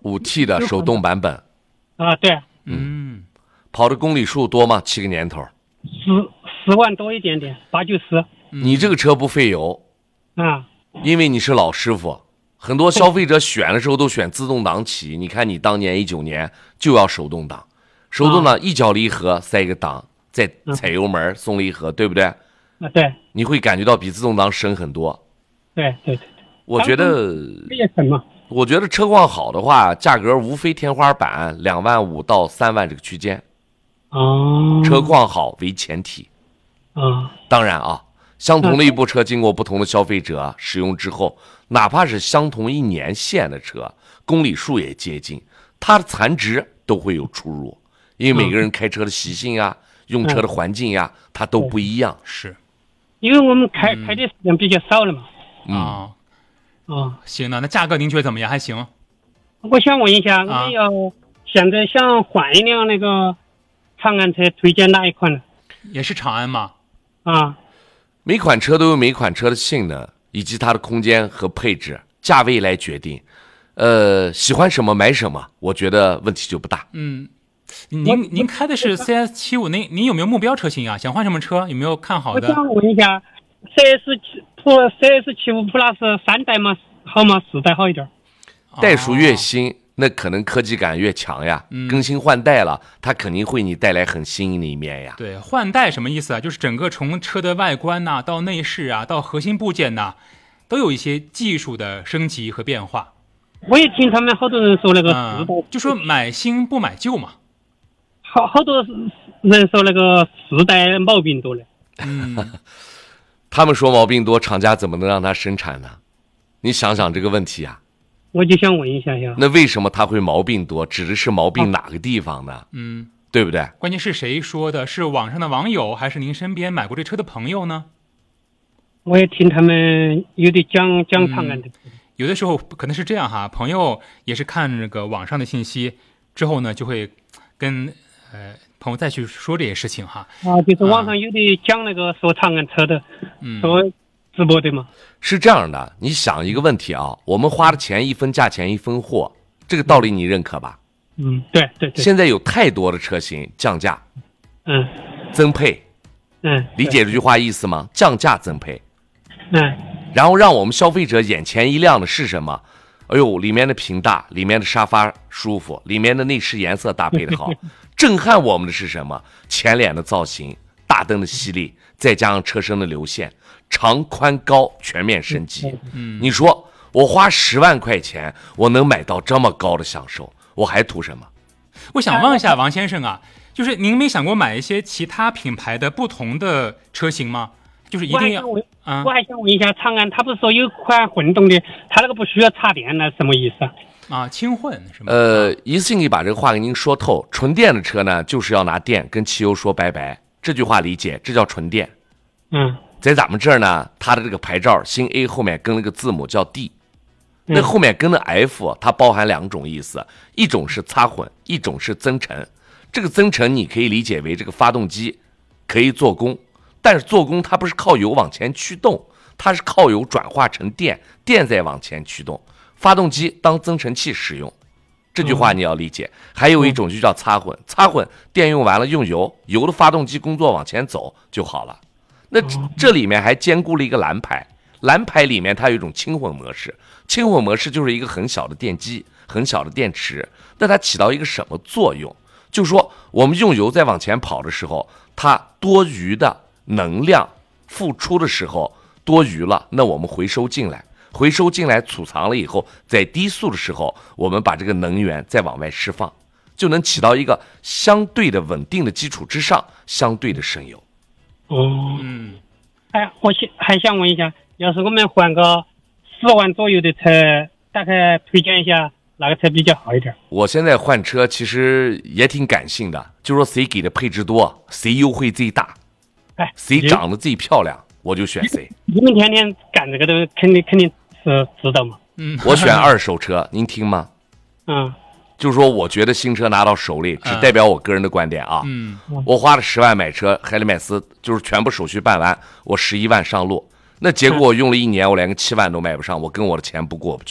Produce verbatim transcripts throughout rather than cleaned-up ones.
五 T 的手动版本。 啊，对。 嗯， 跑的公里数多吗？七个年头。 十十万多一点点，八九十。 你这个车不费油。 啊。 因为你是老师傅，很多消费者选的时候都选自动挡起。你看你当年一九年就要手动挡，手动挡一脚离合塞个档，再踩油门松离合，对不对？ 啊，对。 你会感觉到比自动挡省很多。 对对对。 我觉得也省嘛。 我觉得车况好的话，价格无非天花板两万五到三万这个区间。 哦。 车况好为前提。 啊。 当然啊。相同的一部车经过不同的消费者使用之后，哪怕是相同一年限的车，公里数也接近，它的残值都会有出入，因为每个人开车的习性啊、用车的环境呀、它都不一样。 是， 因为我们开开的时间比较少了嘛。 啊， 啊， 行了，那价格您觉得怎么样？还行。 我想问一下，我们要现在想换一辆那个长安车，推荐哪一款呢？ 也是长安嘛。 啊。 每款车都有每款车的性能以及它的空间和配置、价位来决定。呃，喜欢什么买什么，我觉得问题就不大。 嗯，您您开的是 C S 七五，您您有没有目标车型啊？想换什么车？有没有看好的？ 我想问一下 ，C S 七 C S 七五 Plus 三代吗？好吗？四代好一点？ 代数越新，那可能科技感越强呀。 嗯、 更新换代了，它肯定会你带来很新颖的一面呀。 对，换代什么意思啊？就是整个从车的外观呐、啊，到内饰啊，到核心部件呐、啊，都有一些技术的升级和变化。 我也听他们好多人说那个四代、 嗯，就说买新不买旧嘛。 好好多人说那个四代毛病多了。 嗯， 他们说毛病多，厂家怎么能让它生产呢？你想想这个问题啊。 我就想问一下呀， 那为什么它会毛病多？指的是毛病哪个地方呢？ 嗯， 对不对？ 关键是谁说的？是网上的网友，还是您身边买过这车的朋友呢？ 我也听他们有的讲讲长安的、 嗯，有的时候可能是这样哈，朋友也是看这个网上的信息之后呢，就会跟呃朋友再去说这些事情哈。 啊，就是网上有的讲那个说长安车的， 嗯， 说直播的嘛。 是这样的，你想一个问题啊，我们花的钱一分价钱一分货，这个道理你认可吧？ 嗯，对对对。 现在有太多的车型降价， 嗯， 增配， 嗯， 理解这句话意思吗？降价增配， 嗯， 然后让我们消费者眼前一亮的是什么？哎呦，里面的屏大，里面的沙发舒服，里面的内饰颜色搭配的好，震撼我们的是什么？前脸的造型，大灯的犀利，再加上车身的流线。长宽高全面升级，嗯，你说我花十万块钱，我能买到这么高的享受，我还图什么？ 我想问一下王先生啊，就是您没想过买一些其他品牌的不同的车型吗？就是一定要啊！我还想问一下，长安他不是说有款混动的，他那个不需要插电呢，什么意思啊？ 啊，轻混是吗？ 呃，一次性可以把这个话给您说透。纯电的车呢，就是要拿电跟汽油说拜拜，这句话理解，这叫纯电。 嗯。 在咱们这儿呢，它的这个牌照新 A 后面跟了个字母叫 D， 那后面跟的 F 它包含两种意思，一种是擦混，一种是增程。这个增程你可以理解为这个发动机可以做功，但是做功它不是靠油往前驱动，它是靠油转化成电，电再往前驱动，发动机当增程器使用。这句话你要理解。还有一种就叫擦混，擦混电用完了用油，油的发动机工作往前走就好了。那这里面还兼顾了一个蓝牌，蓝牌里面它有一种轻混模式，轻混模式就是一个很小的电机，很小的电池，那它起到一个什么作用？就是说我们用油在往前跑的时候，它多余的能量付出的时候多余了，那我们回收进来，回收进来储藏了以后，在低速的时候，我们把这个能源再往外释放，就能起到一个相对的稳定的基础之上相对的省油。 哦， 嗯， 哎，我想还想问一下，要是我们换个十万左右的车，大概推荐一下哪个车比较好一点？ 我现在换车其实也挺感性的，就说谁给的配置多，谁优惠最大， 哎， 谁长得最漂亮，我就选谁。 你们天天干这个都肯定肯定是知道嘛。 嗯， 我选二手车，您听吗？ 嗯。 就是说，我觉得新车拿到手里，只代表我个人的观点啊。 嗯， 我花了十万买车，海利迈斯就是全部手续办完，我十一万上路，那结果我用了一年，我连个七万都买不上，我跟我的钱不过不去。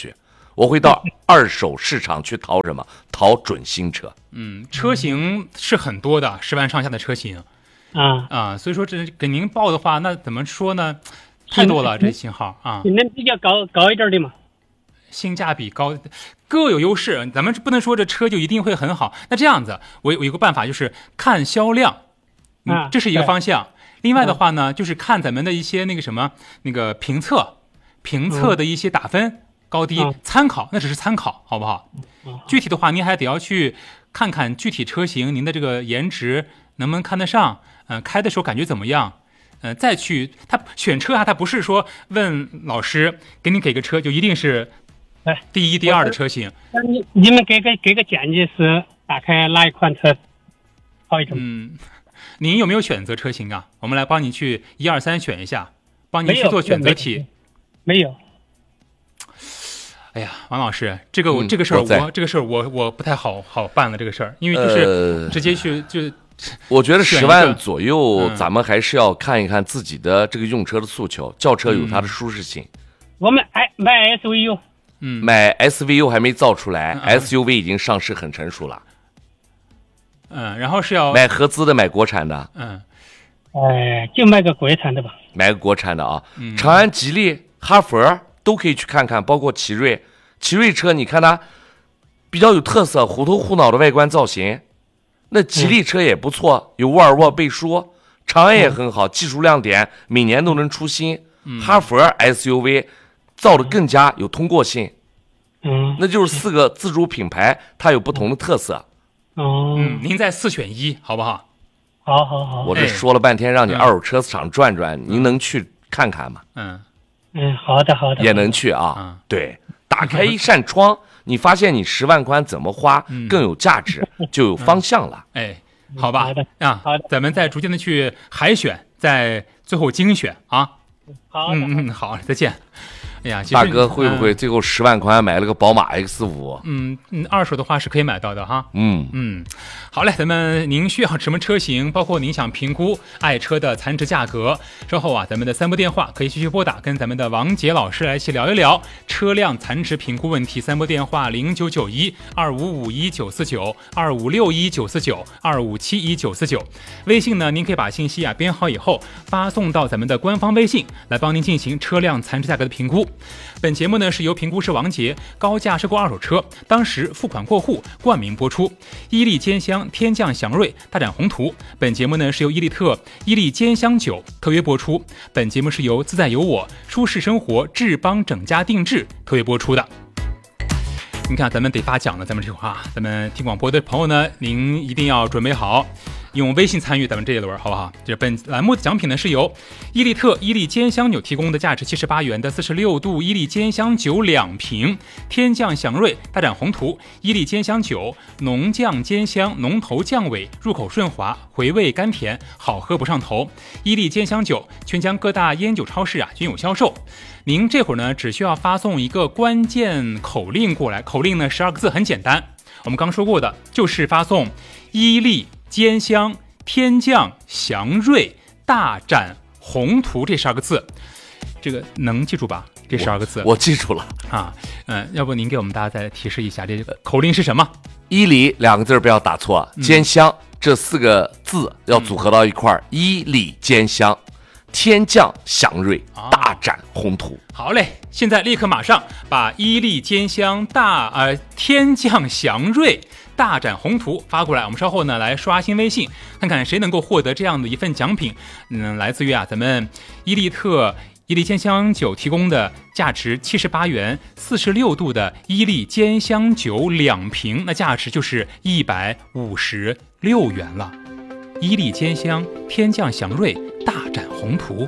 我会到二手市场去淘什么？淘准新车。 嗯，车型是很多的，十万上下的车型啊啊，所以说这给您报的话，那怎么说呢？太多了，这型号啊， 性能比较高高一点的嘛， 性价比高，各有优势。咱们不能说这车就一定会很好。那这样子，我我有个办法，就是看销量， 啊， 这是一个方向。另外的话呢，就是看咱们的一些那个什么那个评测，评测的一些打分高低，参考，那只是参考，好不好？具体的话，您还得要去看看具体车型，您的这个颜值能不能看得上，嗯、呃，开的时候感觉怎么样？呃，再去他选车啊，他不是说问老师给你给个车就一定是， 哎， 第一、第二的车型。 那你你们给个给个建议是大概哪一款车好一点？ 嗯，您有没有选择车型啊？我们来帮你去一二三选一下，帮您去做选择题。 没有。 哎呀，王老师，这个我、 嗯、 这个事儿我我这个事儿我我不太好好办了这个事儿，因为就是直接去、呃、就。 我觉得十万左右， 嗯、 咱们还是要看一看自己的这个用车的诉求。轿车有它的舒适性。 嗯、我们哎买 S V U， 嗯， 买 S V U 还没造出来、 嗯、 ，S U V 已经上市很成熟了。 嗯，然后是要买合资的，买国产的。 嗯， 哎，就买个国产的吧。 买个国产的啊， 嗯、 长安、吉利、哈弗都可以去看看，包括奇瑞。奇瑞车你看它比较有特色，虎头虎脑的外观造型。那吉利车也不错，有沃尔沃背书，长安也很好，技术亮点每年都能出新。哈弗 S U V 造的更加有通过性。 嗯， 那就是四个自主品牌，它有不同的特色。 哦， 嗯，您再四选一，好不好？ 好好好。 我这说了半天，让你二手车厂转转，嗯、您能去看看吗？ 嗯嗯，好的好的。 也能去啊。 嗯、 对，打开一扇窗。你发现你十万块怎么花更有价值，嗯、就有方向了。 嗯、哎，好吧， 好的啊， 好的， 咱们再逐渐的去海选，再最后精选啊。 好， 嗯嗯，好，再见。哎呀， 大哥会不会最后十万块买了个宝马 X 五？ 嗯嗯，二手的话是可以买到的哈。 嗯嗯，好嘞，咱们您需要什么车型，包括您想评估爱车的残值价格，稍后啊，咱们的三部电话可以继续拨打，跟咱们的王杰老师来一起聊一聊车辆残值评估问题。三部电话零九九一二五五一九四九二五六一九四九二五七一九四九，微信呢，您可以把信息啊编好以后发送到咱们的官方微信，来帮您进行车辆残值价格的评估。本节目呢是由评估师王杰高价收购二手车，当时付款过户冠名播出。伊利兼香天降祥瑞大展宏图，本节目呢是由伊利特伊利兼香酒特约播出。本节目是由自在有我舒适生活智邦整家定制特约播出的。你看，咱们得发奖了，咱们这会儿啊，咱们听广播的朋友呢，您一定要准备好。用微信参与咱们这一轮，好不好？这本栏目的奖品呢，是由伊利特伊利兼香酒提供的价值七十八元的四十六度伊利兼香酒两瓶，天降祥瑞大展宏图伊利兼香酒，浓酱兼香，浓头酱尾，入口顺滑，回味甘甜，好喝不上头。伊利兼香酒全江各大烟酒超市啊均有销售。您这会儿呢，只需要发送一个关键口令过来，口令呢十二个字，很简单。我们刚说过的，就是发送伊利兼香天降祥瑞大展宏图这十二个字，这个能记住吧？这十二个字我, 我记住了啊。嗯，要不您给我们大家再提示一下，这个口令是什么？ 伊利两个字不要打错，兼香、嗯、这四个字要组合到一块儿、嗯，伊利兼香天降祥瑞大展宏图。 好嘞，现在立刻马上把伊利兼香大呃天降祥瑞大展宏图发过来，我们稍后呢来刷新微信，看看谁能够获得这样的一份奖品。嗯，来自于啊咱们伊利特伊利兼香酒提供的价值七十八元四十六度的伊利兼香酒两瓶，那价值就是一百五十六元了。伊利兼香天降祥瑞大展宏图。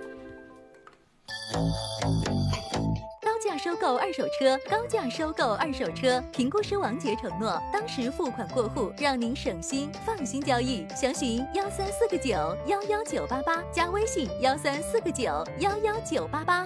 高价收购二手车，高价收购二手车。评估师王杰承诺，当时付款过户，让您省心放心交易。详询幺三四个九幺幺九八八，加微信幺三四个九幺幺九八八。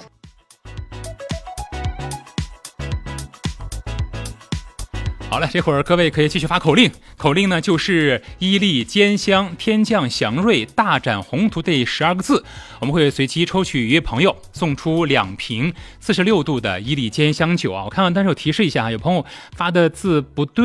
好了，这会儿各位可以继续发口令，口令呢就是伊利兼香天降祥瑞大展宏图这十二个字，我们会随机抽取一位朋友送出两瓶四十六度的伊利兼香酒啊。我看到，但是我提示一下，有朋友发的字不对。